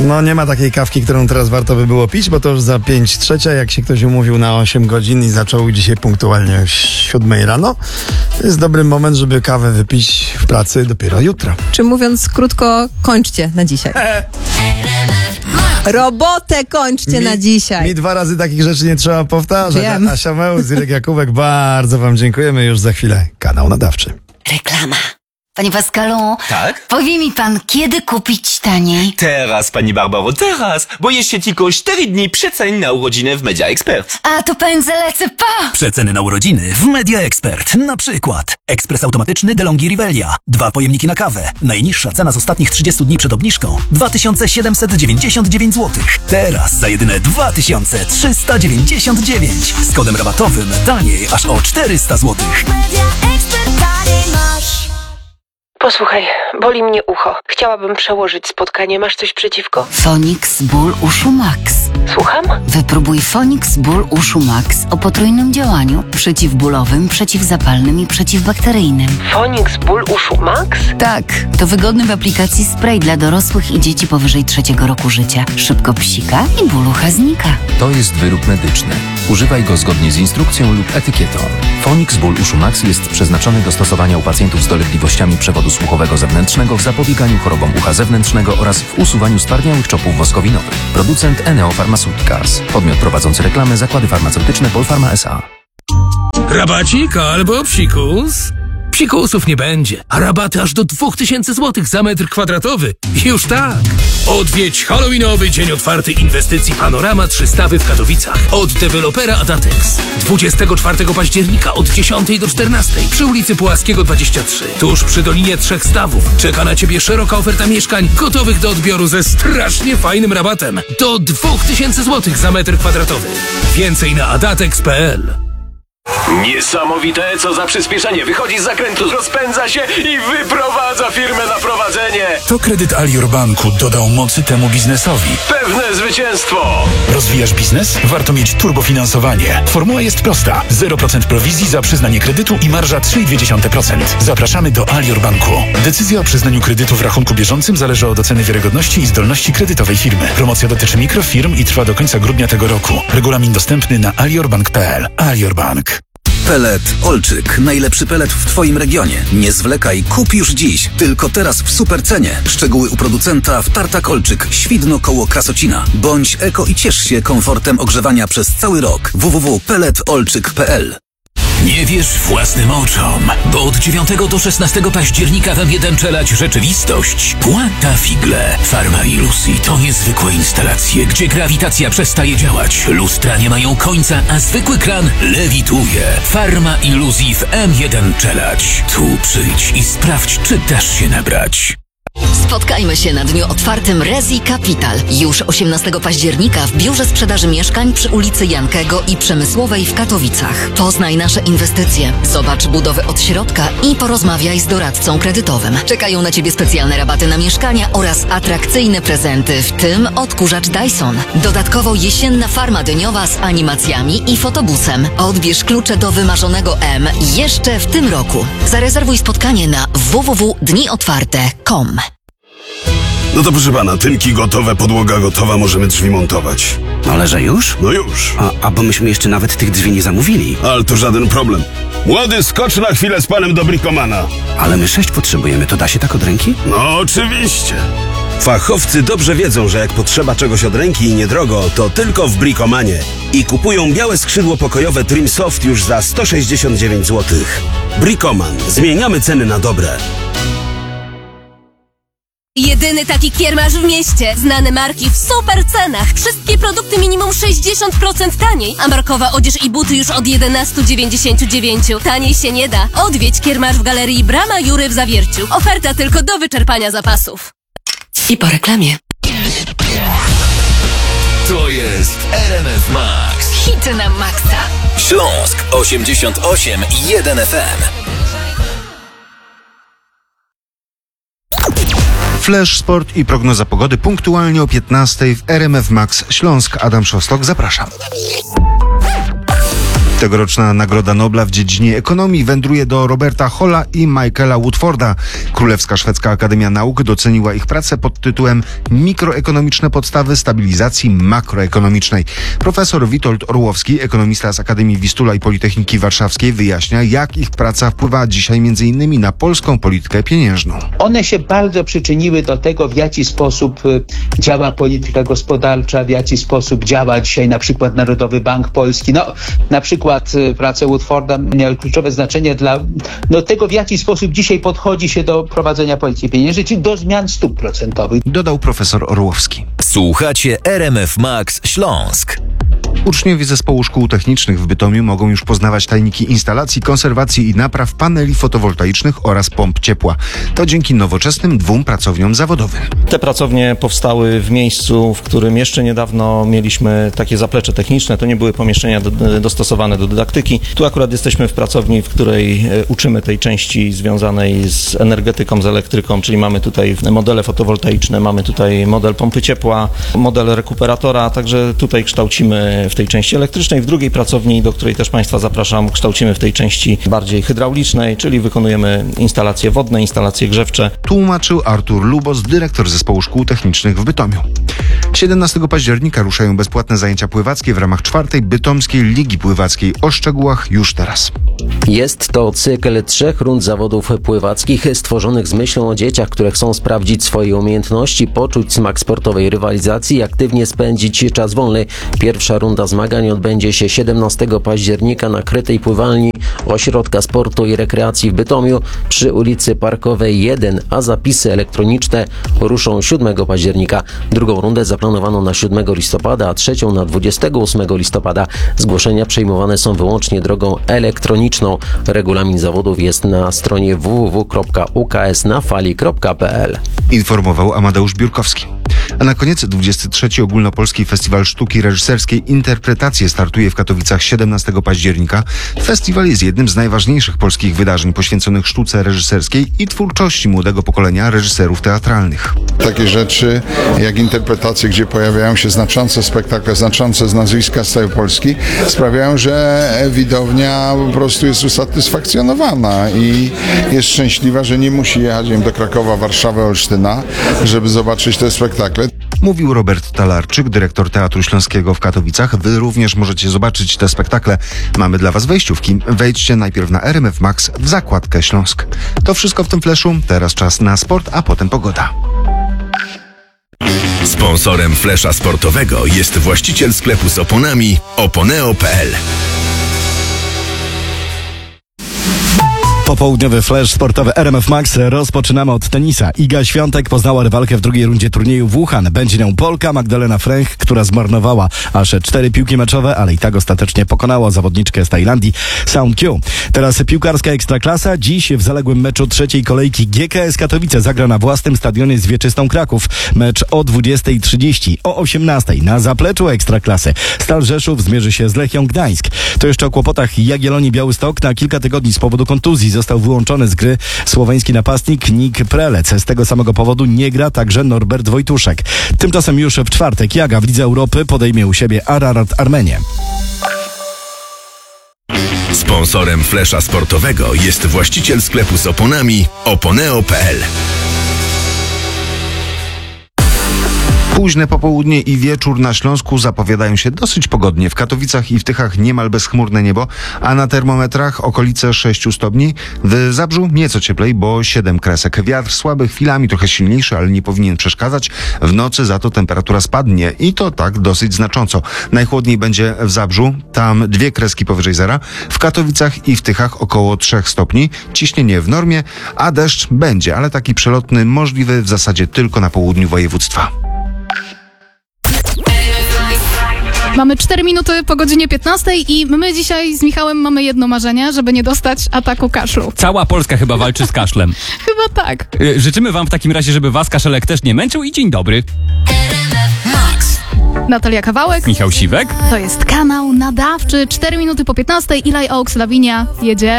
No nie ma takiej kawki, którą teraz warto by było pić, bo to już za 5:03, jak się ktoś umówił na 8 godzin i zaczął dzisiaj punktualnie o 7 rano. To jest dobry moment, żeby kawę wypić w pracy dopiero jutro. Czy mówiąc krótko, kończcie na dzisiaj. Robotę kończcie na dzisiaj. Mi 2 razy takich rzeczy nie trzeba powtarzać. Wiem. Asia Mełz, Irek Jakubek, bardzo wam dziękujemy. Już za chwilę kanał nadawczy. Reklama. Panie Pascalu, Tak? powie mi pan, kiedy kupić taniej? Teraz, pani Barbaro, teraz! Bo jeszcze tylko 4 dni przeceń na urodziny w Media Expert. A to pędzę lecę, pa! Przeceny na urodziny w Media Expert. Na przykład ekspres automatyczny DeLonghi Rivelia. 2 pojemniki na kawę. Najniższa cena z ostatnich 30 dni przed obniżką 2799 zł. Teraz za jedyne 2399. Z kodem rabatowym taniej aż o 400 zł. Posłuchaj, boli mnie ucho. Chciałabym przełożyć spotkanie. Masz coś przeciwko? Fonix Ból Uszu Max. Słucham? Wypróbuj Fonix Ból Uszu Max o potrójnym działaniu przeciwbólowym, przeciwzapalnym i przeciwbakteryjnym. Fonix ból uszu Max? Tak, to wygodny w aplikacji spray dla dorosłych i dzieci powyżej 3 roku życia. Szybko psika i ból ucha znika. To jest wyrób medyczny. Używaj go zgodnie z instrukcją lub etykietą. Fonix Ból Uszu Max jest przeznaczony do stosowania u pacjentów z dolegliwościami przewodu słuchowego zewnętrznego w zapobieganiu chorobom ucha zewnętrznego oraz w usuwaniu stwardniałych czopów woskowinowych. Producent Eneo Pharmaceuticals. Podmiot prowadzący reklamę Zakłady Farmaceutyczne Polpharma S.A. Rabacik albo psikus? Psikusów nie będzie, a rabaty aż do 2000 zł za metr kwadratowy. Już tak! Odwiedź halloweenowy dzień otwarty inwestycji Panorama 300 w Katowicach od dewelopera Adatex. 24 października od 10 do 14 przy ulicy Pułaskiego 23. Tuż przy Dolinie Trzech Stawów czeka na Ciebie szeroka oferta mieszkań gotowych do odbioru ze strasznie fajnym rabatem. Do 2000 zł za metr kwadratowy. Więcej na adatex.pl. Niesamowite, co za przyspieszenie. Wychodzi z zakrętu, rozpędza się i wyprowadza firmę na prowadzenie. To kredyt Alior Banku dodał mocy temu biznesowi. Pewne zwycięstwo. Rozwijasz biznes? Warto mieć turbofinansowanie. Formuła jest prosta. 0% prowizji za przyznanie kredytu i marża 3,2%. Zapraszamy do Alior Banku. Decyzja o przyznaniu kredytu w rachunku bieżącym zależy od oceny wiarygodności i zdolności kredytowej firmy. Promocja dotyczy mikrofirm i trwa do końca grudnia tego roku. Regulamin dostępny na aliorbank.pl. Alior Bank. Pelet Olczyk. Najlepszy pelet w Twoim regionie. Nie zwlekaj, kup już dziś. Tylko teraz w super cenie. Szczegóły u producenta w Tartak Olczyk, Świdno koło Krasocina. Bądź eko i ciesz się komfortem ogrzewania przez cały rok. www.peletolczyk.pl. Nie wierz własnym oczom, bo od 9 do 16 października wam jeden czelać rzeczywistość. Płata figle. Farma Iluzji to niezwykłe instalacje, gdzie grawitacja przestaje działać, lustra nie mają końca, a zwykły kran lewituje. Farma Iluzji w M1 czelać. Tu przyjdź i sprawdź, czy dasz się nabrać. Spotkajmy się na dniu otwartym Resi Capital. Już 18 października w biurze sprzedaży mieszkań przy ulicy Jankego i Przemysłowej w Katowicach. Poznaj nasze inwestycje, zobacz budowę od środka i porozmawiaj z doradcą kredytowym. Czekają na Ciebie specjalne rabaty na mieszkania oraz atrakcyjne prezenty, w tym odkurzacz Dyson. Dodatkowo jesienna farma dyniowa z animacjami i fotobusem. Odbierz klucze do wymarzonego M jeszcze w tym roku. Zarezerwuj spotkanie na www.dniotwarte.com. No to proszę pana, tynki gotowe, podłoga gotowa, możemy drzwi montować. Ale że już? No już. A bo myśmy jeszcze nawet tych drzwi nie zamówili. Ale to żaden problem. Młody, skocz na chwilę z panem do Bricomana. Ale my 6 potrzebujemy, to da się tak od ręki? No oczywiście. Fachowcy dobrze wiedzą, że jak potrzeba czegoś od ręki i niedrogo, to tylko w Bricomanie. I kupują białe skrzydło pokojowe Trim Soft już za 169 zł. Bricoman. Zmieniamy ceny na dobre. Jedyny taki kiermasz w mieście. Znane marki w super cenach. Wszystkie produkty minimum 60% taniej. A markowa odzież i buty już od 11,99. Taniej się nie da. Odwiedź kiermasz w Galerii Brama Jury w Zawierciu. Oferta tylko do wyczerpania zapasów. I po reklamie. To jest RMF Max. Hity na maksa. Śląsk 88,1 FM. Flash Sport i prognoza pogody punktualnie o 15 w RMF Max Śląsk. Adam Szostok, zapraszam. Tegoroczna Nagroda Nobla w dziedzinie ekonomii wędruje do Roberta Holla i Michaela Woodforda. Królewska Szwedzka Akademia Nauk doceniła ich pracę pod tytułem Mikroekonomiczne podstawy stabilizacji makroekonomicznej. Profesor Witold Orłowski, ekonomista z Akademii Wistula i Politechniki Warszawskiej, wyjaśnia, jak ich praca wpływa dzisiaj m.in. na polską politykę pieniężną. One się bardzo przyczyniły do tego, w jaki sposób działa polityka gospodarcza, w jaki sposób działa dzisiaj na przykład Narodowy Bank Polski. Na przykład prace Woodforda miały kluczowe znaczenie dla tego, w jaki sposób dzisiaj podchodzi się do prowadzenia polityki pieniężnej, czyli do zmian stóp procentowych. Dodał profesor Orłowski. Słuchacie RMF Max Śląsk. Uczniowie Zespołu Szkół Technicznych w Bytomiu mogą już poznawać tajniki instalacji, konserwacji i napraw paneli fotowoltaicznych oraz pomp ciepła. To dzięki nowoczesnym 2 pracowniom zawodowym. Te pracownie powstały w miejscu, w którym jeszcze niedawno mieliśmy takie zaplecze techniczne. To nie były pomieszczenia dostosowane do dydaktyki. Tu akurat jesteśmy w pracowni, w której uczymy tej części związanej z energetyką, z elektryką, czyli mamy tutaj modele fotowoltaiczne, mamy tutaj model pompy ciepła, model rekuperatora, także tutaj kształcimy w tej części elektrycznej. W drugiej pracowni, do której też Państwa zapraszam, kształcimy w tej części bardziej hydraulicznej, czyli wykonujemy instalacje wodne, instalacje grzewcze. Tłumaczył Artur Lubos, dyrektor Zespołu Szkół Technicznych w Bytomiu. 17 października ruszają bezpłatne zajęcia pływackie w ramach 4. Bytomskiej Ligi Pływackiej. O szczegółach już teraz. Jest to cykl 3 rund zawodów pływackich stworzonych z myślą o dzieciach, które chcą sprawdzić swoje umiejętności, poczuć smak sportowej rywalizacji i aktywnie spędzić czas wolny. Pierwsza runda zmagań odbędzie się 17 października na krytej pływalni Ośrodka Sportu i Rekreacji w Bytomiu przy ulicy Parkowej 1, a zapisy elektroniczne ruszą 7 października. Drugą rundę zaplanowano na 7 listopada, a trzecią na 28 listopada. Zgłoszenia przyjmowane są wyłącznie drogą elektroniczną. Regulamin zawodów jest na stronie www.uksnafali.pl. Informował Amadeusz Biurkowski. A na koniec 23. Ogólnopolski Festiwal Sztuki Reżyserskiej Interpretacje startuje w Katowicach 17 października. Festiwal jest jednym z najważniejszych polskich wydarzeń poświęconych sztuce reżyserskiej i twórczości młodego pokolenia reżyserów teatralnych. Takie rzeczy jak interpretacje, gdzie pojawiają się znaczące spektakle, znaczące z nazwiska z całej Polski, sprawiają, że widownia po prostu jest usatysfakcjonowana i jest szczęśliwa, że nie musi jechać do Krakowa, Warszawy, Olsztyna, żeby zobaczyć te spektakle. Mówił Robert Talarczyk, dyrektor Teatru Śląskiego w Katowicach. Wy również możecie zobaczyć te spektakle. Mamy dla Was wejściówki. Wejdźcie najpierw na RMF Max w zakładkę Śląsk. To wszystko w tym fleszu. Teraz czas na sport, a potem pogoda. Sponsorem flesza sportowego jest właściciel sklepu z oponami Oponeo.pl. Popołudniowy flash sportowy RMF Max rozpoczynamy od tenisa. Iga Świątek poznała rywalkę w drugiej rundzie turnieju w Wuhan. Będzie nią Polka Magdalena Fręch, która zmarnowała aż 4 piłki meczowe, ale i tak ostatecznie pokonała zawodniczkę z Tajlandii Sound Kyu. Teraz piłkarska ekstraklasa. Dziś w zaległym meczu trzeciej kolejki GKS Katowice zagra na własnym stadionie z Wieczystą Kraków. Mecz o 20:30. O 18:00 na zapleczu ekstraklasy Stal Rzeszów zmierzy się z Lechią Gdańsk. To jeszcze o kłopotach Jagiellonii Białystok. Na kilka tygodni z powodu kontuzji został wyłączony z gry słoweński napastnik Nik Prelec. Z tego samego powodu nie gra także Norbert Wojtuszek. Tymczasem już w czwartek Jaga w Lidze Europy podejmie u siebie Ararat Armenię. Sponsorem flesza sportowego jest właściciel sklepu z oponami Oponeo.pl. Późne popołudnie i wieczór na Śląsku zapowiadają się dosyć pogodnie. W Katowicach i w Tychach niemal bezchmurne niebo, a na termometrach okolice 6 stopni. W Zabrzu nieco cieplej, bo 7 kresek. Wiatr słaby, chwilami trochę silniejszy, ale nie powinien przeszkadzać. W nocy za to temperatura spadnie i to tak dosyć znacząco. Najchłodniej będzie w Zabrzu, tam 2 kreski powyżej zera. W Katowicach i w Tychach około 3 stopni. Ciśnienie w normie, a deszcz będzie, ale taki przelotny możliwy w zasadzie tylko na południu województwa. Mamy 4 minuty po godzinie 15 i my dzisiaj z Michałem mamy jedno marzenie, żeby nie dostać ataku kaszlu. Cała Polska chyba walczy z kaszlem. Chyba tak. Życzymy wam w takim razie, żeby was kaszelek też nie męczył i dzień dobry. Natalia Kawałek. Michał Siwek. To jest kanał nadawczy. 4 minuty po 15. Eli Oaks, Lavinia jedzie.